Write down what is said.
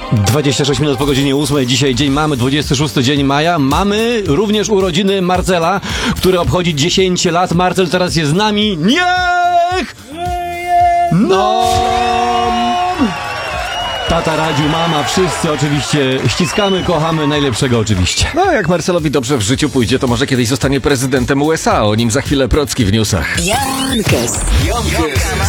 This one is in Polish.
26 minut po godzinie 8. Dzisiaj dzień mamy, 26 dzień maja. Mamy również urodziny Marcela, który obchodzi 10 lat. Marcel teraz jest z nami. Niech! No! Tata, Radziu, mama, wszyscy oczywiście ściskamy, kochamy, najlepszego oczywiście. No, jak Marcelowi dobrze w życiu pójdzie, to może kiedyś zostanie prezydentem USA. O nim za chwilę Procki w newsach. Jankes.